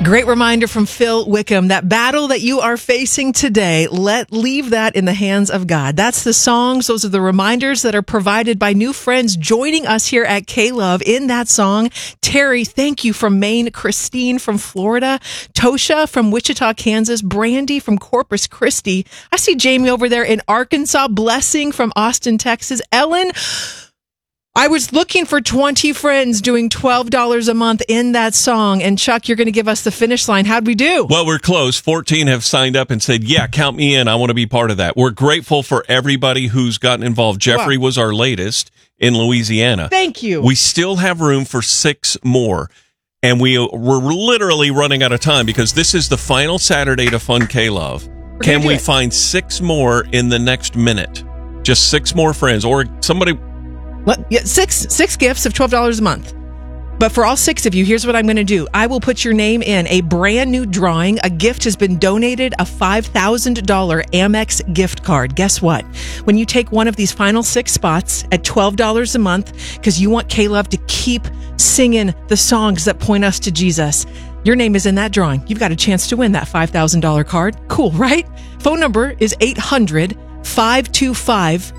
Great reminder from Phil Wickham. That battle that you are facing today, leave that in the hands of God. That's the songs. Those are the reminders that are provided by new friends joining us here at K-Love in that song. Terry, thank you from Maine. Christine from Florida. Tosha from Wichita, Kansas. Brandy from Corpus Christi. I see Jamie over there in Arkansas. Blessing from Austin, Texas. Ellen, I was looking for 20 friends doing $12 a month in that song. And Chuck, you're going to give us the finish line. How'd we do? Well, we're close. 14 have signed up and said, yeah, count me in. I want to be part of that. We're grateful for everybody who's gotten involved. Jeffrey was our latest in Louisiana. Thank you. We still have room for 6 more. And we're literally running out of time because this is the final Saturday to fund K-Love. Can we find 6 more in the next minute? Just 6 more friends or somebody... Six gifts of $12 a month. But for all 6 of you, here's what I'm going to do. I will put your name in a brand new drawing. A gift has been donated, a $5,000 Amex gift card. Guess what? When you take one of these final 6 spots at $12 a month, because you want K-Love to keep singing the songs that point us to Jesus, your name is in that drawing. You've got a chance to win that $5,000 card. Cool, right? Phone number is 800-525-5683.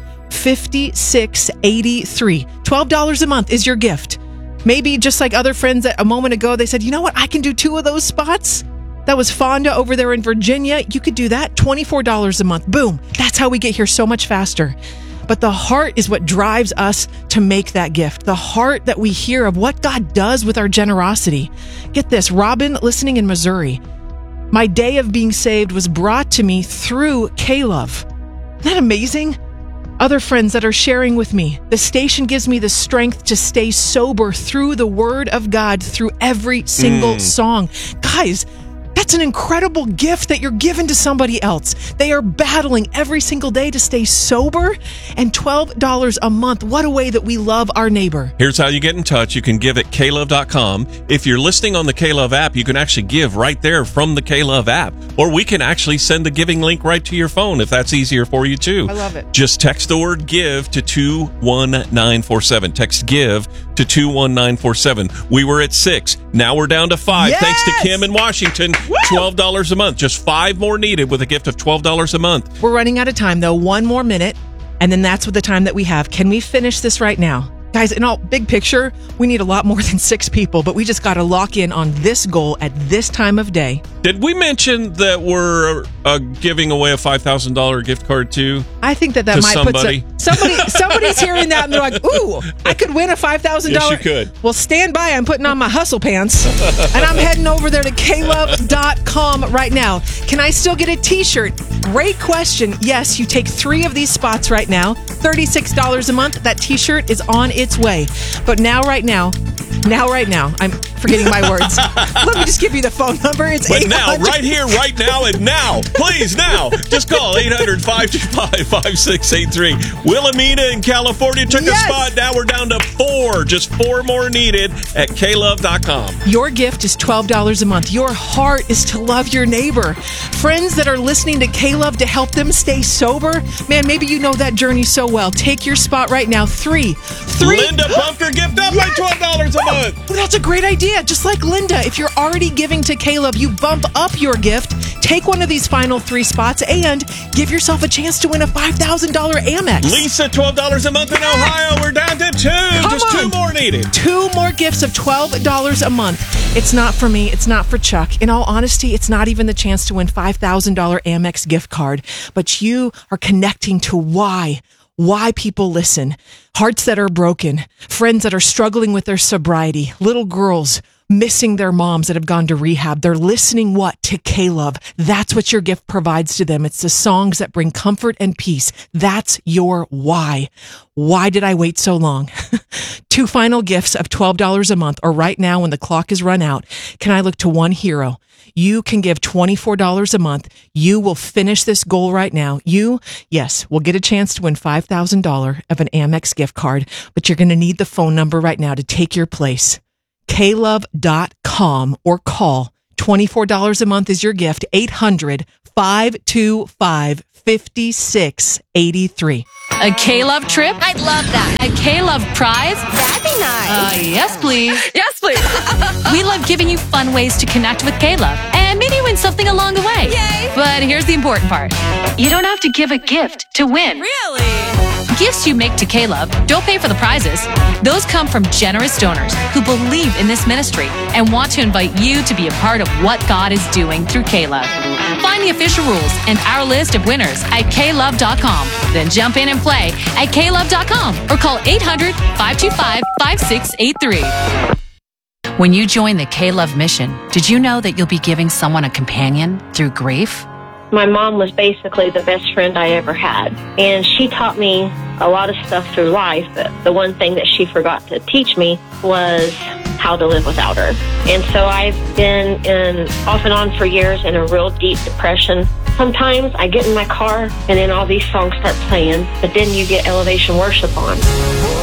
$12 a month is your gift. Maybe just like other friends that a moment ago, they said, you know what? I can do 2 of those spots. That was Fonda over there in Virginia. You could do that. $24 a month. Boom. That's how we get here so much faster. But the heart is what drives us to make that gift. The heart that we hear of what God does with our generosity. Get this. Robin, listening in Missouri. My day of being saved was brought to me through K-Love. Isn't that amazing? Other friends that are sharing with me. The station gives me the strength to stay sober through the Word of God, through every single song. Guys, that's an incredible gift that you're giving to somebody else. They are battling every single day to stay sober, and $12 a month. What a way that we love our neighbor. Here's how you get in touch. You can give at klove.com. If you're listening on the K-Love app, you can actually give right there from the K-Love app. Or we can actually send the giving link right to your phone if that's easier for you too. I love it. Just text the word give to 21947. Text give to 21947. We were at 6. Now we're down to 5. Yes! Thanks to Kim in Washington. Woo! $12 a month. Just 5 more needed with a gift of $12 a month. We're running out of time, though. 1 more minute, and then that's what the time that we have. Can we finish this right now? Guys, in all big picture, we need a lot more than 6 people, but we just got to lock in on this goal at this time of day. Did we mention that we're giving away a $5,000 gift card too? I think that might somebody's hearing that and they're like, ooh, I could win a $5,000. Yes, you could. Well, stand by. I'm putting on my hustle pants and I'm heading over there to klove.com right now. Can I still get a t-shirt? Great question. Yes, you take 3 of these spots right now. $36 a month. That t-shirt is on its way. But right now, I'm forgetting my words. Let me just give you the phone number. It's 800. Now, right here, right now, and now. Please, now. Just call 800-525-5683. Wilhelmina in California took a spot. Now we're down to 4. Just 4 more needed at klove.com. Your gift is $12 a month. Your heart is to love your neighbor. Friends that are listening to K-Love to help them stay sober. Man, maybe you know that journey so well. Take your spot right now. 3. Linda bumped her gift up by $12 a month. Well, that's a great idea. Just like Linda, if you're already giving to K-Love, you bump up your gift, take one of these final 3 spots, and give yourself a chance to win a $5,000 Amex. Lisa, $12 a month in Ohio. We're down to 2. Just 2 more needed. 2 more gifts of $12 a month. It's not for me. It's not for Chuck. In all honesty, it's not even the chance to win $5,000 Amex gift card. But you are connecting to why people listen. Hearts that are broken, friends that are struggling with their sobriety, little girls missing their moms that have gone to rehab. They're listening to K-Love. That's what your gift provides to them. It's the songs that bring comfort and peace. That's your why. Why did I wait so long? 2 final gifts of $12 a month, or right now when the clock is run out, can I look to one hero? You can give $24 a month. You will finish this goal right now. You, will get a chance to win $5,000 of an Amex gift card, but you're going to need the phone number right now to take your place. klove.com or call. $24 a month is your gift. 800-525-5683. A K-Love trip? I'd love that. A K-Love prize? That'd be nice. Yes, please. Yes, please. We love giving you fun ways to connect with K-Love and maybe win something along the way. Yay! But here's the important part. You don't have to give a gift to win. Really? Gifts you make to K-Love don't pay for the prizes. Those come from generous donors who believe in this ministry and want to invite you to be a part of what God is doing through K-Love. Find the official rules and our list of winners at klove.com. Then jump in and play at klove.com or call 800-525-5683. When you join the K-Love mission, did you know that you'll be giving someone a companion through grief? My mom was basically the best friend I ever had, and she taught me a lot of stuff through life, but the one thing that she forgot to teach me was how to live without her. And so I've been off and on for years in a real deep depression. Sometimes I get in my car and then all these songs start playing, but then you get elevation worship on.